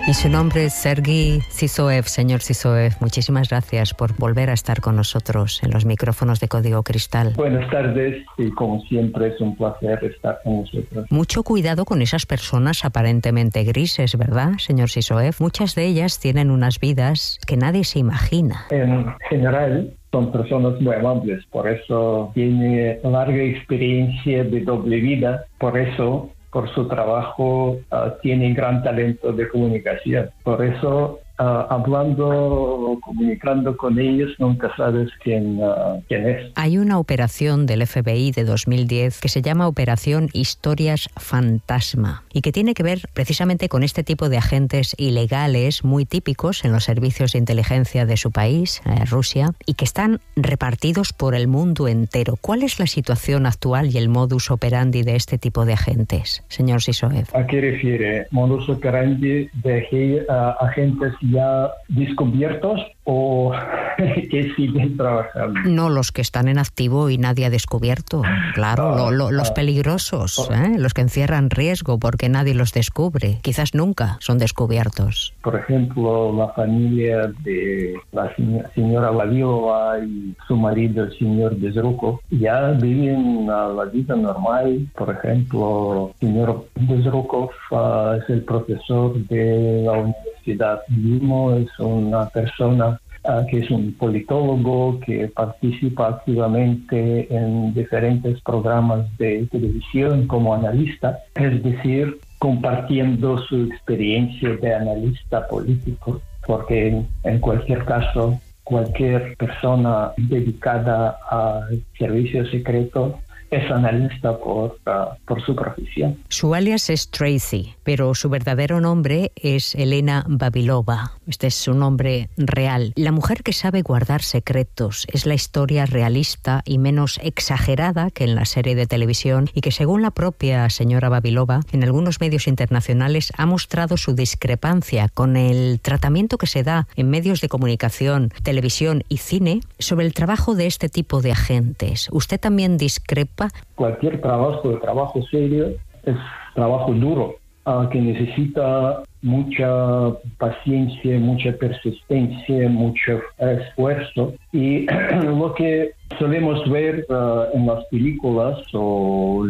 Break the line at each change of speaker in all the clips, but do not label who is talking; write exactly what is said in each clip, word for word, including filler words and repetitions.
Y su nombre es Sergei Sisoev. Señor Sisoev, muchísimas gracias por volver a estar con nosotros en los micrófonos de Código Cristal.
Buenas tardes y como siempre es un placer estar con nosotros.
Mucho cuidado con esas personas aparentemente grises, ¿verdad, señor Sisoev? Muchas de ellas tienen unas vidas que nadie se imagina.
En general son personas muy amables, por eso tiene larga experiencia de doble vida, por eso por su trabajo uh, tienen gran talento de comunicación. Por eso, uh, hablando, comunicando con ellos, nunca sabes quién, uh, quién es.
Hay una operación del F B I de dos mil diez que se llama Operación Historias Fantasma y que tiene que ver precisamente con este tipo de agentes ilegales muy típicos en los servicios de inteligencia de su país, eh, Rusia, y que están repartidos por el mundo entero. ¿Cuál es la situación actual y el modus operandi de este tipo de agentes, señor Sisoev?
¿A qué refiere? ¿Modus operandi de uh, agentes ya descubiertos o que siguen trabajando?
No, los que están en activo y nadie ha descubierto. Claro, uh, lo, lo, los uh, peligrosos, uh, ¿eh? Los que encierran riesgo porque nadie los descubre. Quizás nunca son descubiertos.
Por ejemplo, la familia de la señora Vavilova y su marido, el señor Bezrukov, ya viven uh, la vida normal. Por ejemplo, el señor Bezrukov uh, es el profesor de la Universidad Limo, es una persona uh, que es un politólogo que participa activamente en diferentes programas de televisión como analista, es decir, compartiendo su experiencia de analista político, porque en, en cualquier caso, cualquier persona dedicada al servicio secreto es analista por, uh, por su profesión.
Su alias es Tracy, pero su verdadero nombre es Elena Vavilova. Este es su nombre real. La mujer que sabe guardar secretos es la historia realista y menos exagerada que en la serie de televisión y que, según la propia señora Vavilova, en algunos medios internacionales ha mostrado su discrepancia con el tratamiento que se da en medios de comunicación, televisión y cine sobre el trabajo de este tipo de agentes. ¿Usted también discrepa?
Cualquier trabajo, trabajo serio, es trabajo duro, uh, que necesita mucha paciencia, mucha persistencia, mucho esfuerzo. Y lo que solemos ver uh, en las películas o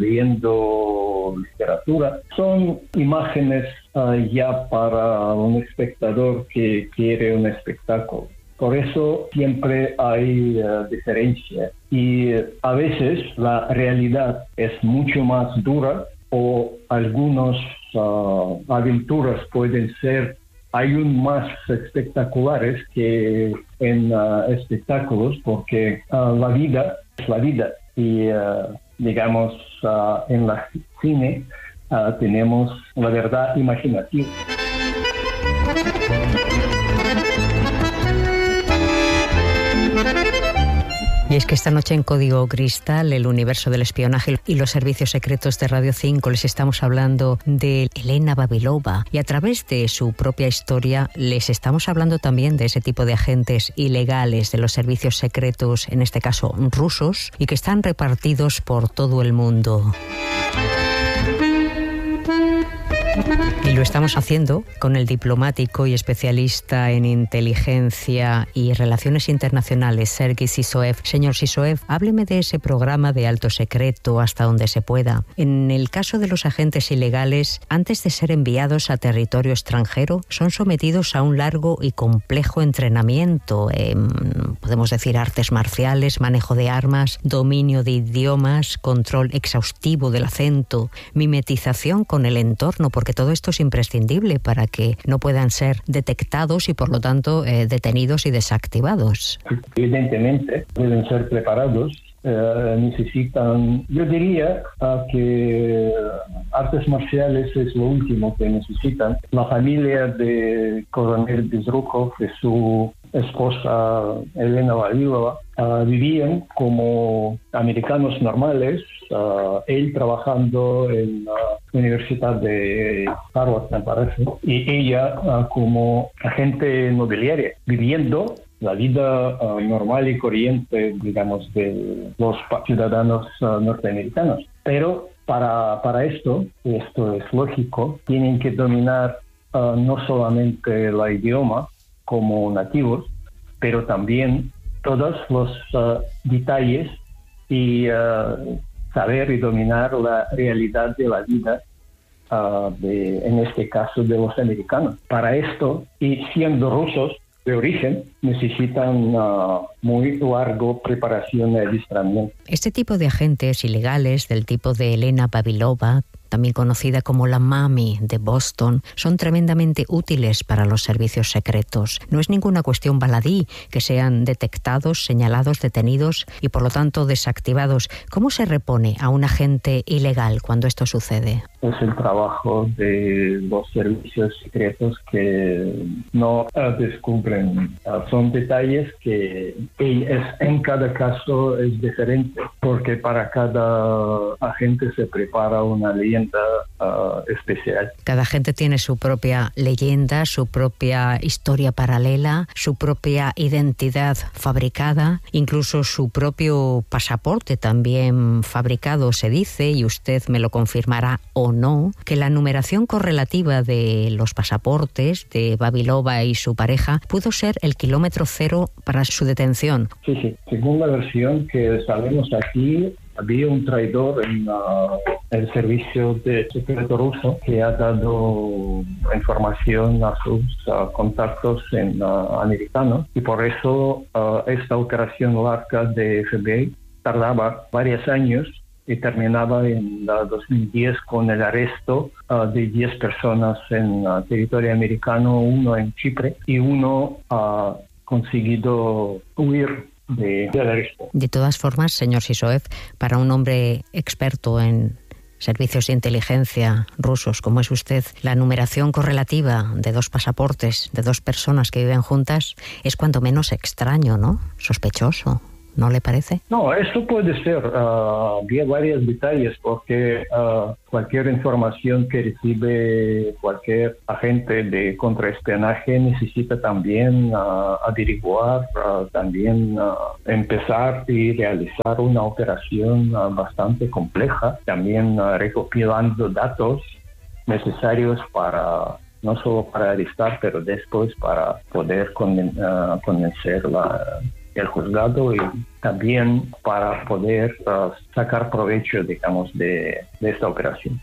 leyendo literatura son imágenes uh, ya para un espectador que quiere un espectáculo. Por eso siempre hay uh, diferencia y uh, a veces la realidad es mucho más dura o algunas uh, aventuras pueden ser aún más espectaculares que en uh, espectáculos porque uh, la vida es la vida y uh, digamos uh, en la cine uh, tenemos la verdad imaginativa.
Y es que esta noche en Código Cristal, el universo del espionaje y los servicios secretos de Radio cinco, les estamos hablando de Elena Vavilova. Y a través de su propia historia les estamos hablando también de ese tipo de agentes ilegales de los servicios secretos, en este caso rusos, y que están repartidos por todo el mundo. Y lo estamos haciendo con el diplomático y especialista en inteligencia y relaciones internacionales, Sergei Sisoev. Señor Sisoev, hábleme de ese programa de alto secreto hasta donde se pueda. En el caso de los agentes ilegales, antes de ser enviados a territorio extranjero, son sometidos a un largo y complejo entrenamiento. Eh, podemos decir artes marciales, manejo de armas, dominio de idiomas, control exhaustivo del acento, mimetización con el entorno, porque todo esto es imprescindible para que no puedan ser detectados y por lo tanto eh, detenidos y desactivados.
Evidentemente deben ser preparados, eh, necesitan, yo diría uh, que artes marciales es lo último que necesitan. La familia de coronel Bezrukov, de su esposa Elena Vavilova, uh, vivían como americanos normales, uh, él trabajando en la Universidad de Harvard, me parece, y ella uh, como agente inmobiliaria, viviendo la vida uh, normal y corriente, digamos, de los ciudadanos uh, norteamericanos. Pero para, para esto, esto es lógico, tienen que dominar uh, no solamente el idioma como nativos, pero también todos los uh, detalles y uh, saber y dominar la realidad de la vida, uh, de, en este caso de los americanos. Para esto, y siendo rusos de origen, necesitan uh, muy largo preparación y adiestramiento.
Este tipo de agentes ilegales del tipo de Elena Vavilova, también conocida como la Mami de Boston, son tremendamente útiles para los servicios secretos. No es ninguna cuestión baladí que sean detectados, señalados, detenidos y por lo tanto desactivados. ¿Cómo se repone a un agente ilegal cuando esto sucede?
Es el trabajo de los servicios secretos que no uh, descubren. Uh, son detalles que es, en cada caso es diferente, porque para cada agente se prepara una leyenda Uh, especial.
Cada gente tiene su propia leyenda, su propia historia paralela, su propia identidad fabricada, incluso su propio pasaporte también fabricado. Se dice, y usted me lo confirmará o no, que la numeración correlativa de los pasaportes de Vavilova y su pareja pudo ser el kilómetro cero para su detención.
Sí, sí. Según la versión que sabemos aquí, había un traidor en uh, el servicio de secreto ruso que ha dado información a sus uh, contactos en uh, americanos, y por eso uh, esta operación larga de F B I tardaba varios años y terminaba en uh, dos mil diez con el arresto uh, de diez personas en uh, territorio americano, uno en Chipre y uno ha uh, conseguido huir De, de,
de todas formas, señor Sisoev, para un hombre experto en servicios de inteligencia rusos como es usted, la numeración correlativa de dos pasaportes de dos personas que viven juntas es cuanto menos extraño, ¿no? Sospechoso. ¿No le parece?
No, eso puede ser. Uh, había varios detalles porque uh, cualquier información que recibe cualquier agente de contraespionaje necesita también uh, averiguar, uh, también uh, empezar y realizar una operación uh, bastante compleja, también uh, recopilando datos necesarios para no solo para arrestar, pero después para poder conven- uh, convencer la el juzgado y también para poder uh, sacar provecho, digamos, de, de esta operación.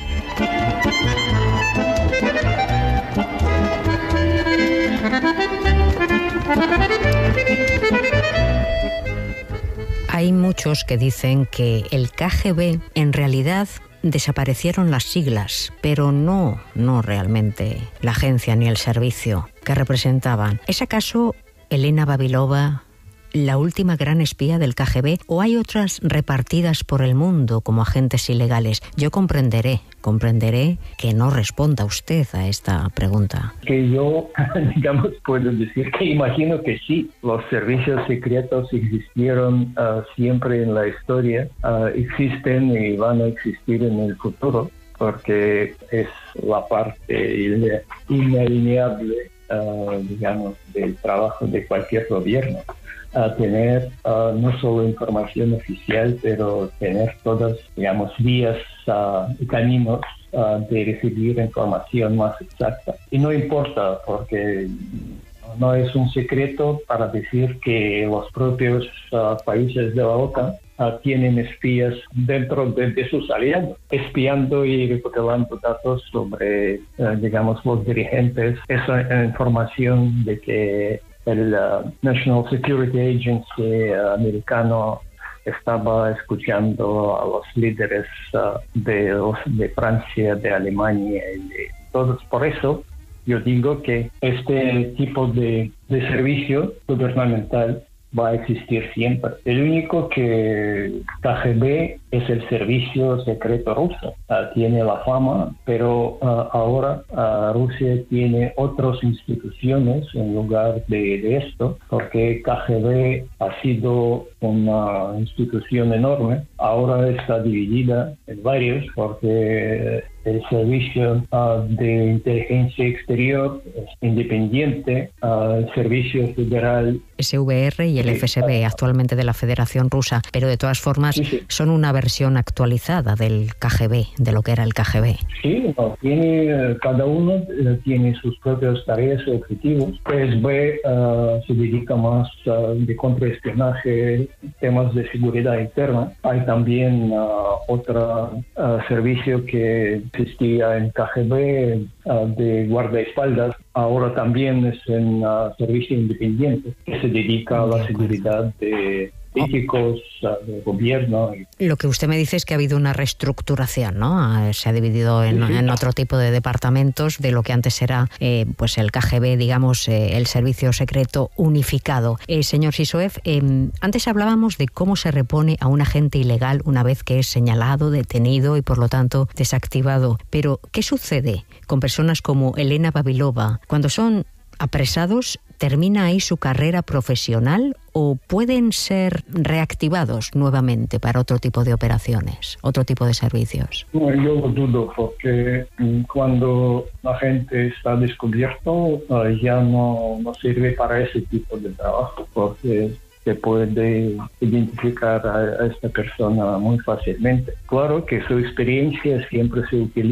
Hay muchos que dicen que el K G B en realidad desaparecieron las siglas, pero no, no realmente la agencia ni el servicio que representaban. ¿Es acaso Elena Vavilova la última gran espía del K G B o hay otras repartidas por el mundo como agentes ilegales? Yo comprenderé, comprenderé que no responda usted a esta pregunta.
Que yo, digamos, puedo decir que imagino que sí. Los servicios secretos existieron uh, siempre en la historia, uh, existen y van a existir en el futuro, porque es la parte inalienable, uh, digamos, del trabajo de cualquier gobierno. A tener uh, no solo información oficial, pero tener todas, digamos, vías uh, y caminos uh, de recibir información más exacta. Y no importa, porque no es un secreto para decir que los propios uh, países de la OTAN uh, tienen espías dentro de, de sus aliados, espiando y recopilando datos sobre, uh, digamos, los dirigentes. Esa información de que el uh, National Security Agency uh, americano estaba escuchando a los líderes uh, de, los, de Francia, de Alemania y de todos. Por eso yo digo que este tipo de, de servicio gubernamental va a existir siempre. El único que K G B es el servicio secreto ruso. Uh, tiene la fama, pero uh, ahora uh, Rusia tiene otras instituciones en lugar de, de esto, porque K G B ha sido una institución enorme. Ahora está dividida en varios, porque el Servicio uh, de Inteligencia Exterior es independiente, uh, el Servicio Federal
S V R y el F S B, actualmente de la Federación Rusa, pero de todas formas
sí, sí.
son una versión actualizada del K G B, de lo que era el K G B.
Sí, no, tiene, cada uno tiene sus propias tareas y objetivos. F S B uh, se dedica más uh, de contraespionaje, temas de seguridad interna. Hay también uh, otro uh, servicio que existía en K G B uh, de guardaespaldas. Ahora también es un uh, servicio independiente que se dedica a la seguridad de políticos, uh, del gobierno.
Lo que usted me dice es que ha habido una reestructuración, ¿no? Se ha dividido en,
sí, sí.
en otro tipo de departamentos de lo que antes era eh, pues el K G B, digamos, eh, el Servicio Secreto Unificado. Eh, señor Sysoev, eh, antes hablábamos de cómo se repone a un agente ilegal una vez que es señalado, detenido y por lo tanto desactivado. Pero, ¿qué sucede con personas como Elena Vavilova cuando son apresados? ¿Termina ahí su carrera profesional o pueden ser reactivados nuevamente para otro tipo de operaciones, otro tipo de servicios?
Bueno, yo lo dudo porque cuando la gente está descubierto ya no, no sirve para ese tipo de trabajo porque se puede identificar a, a esta persona muy fácilmente. Claro que su experiencia siempre se utiliza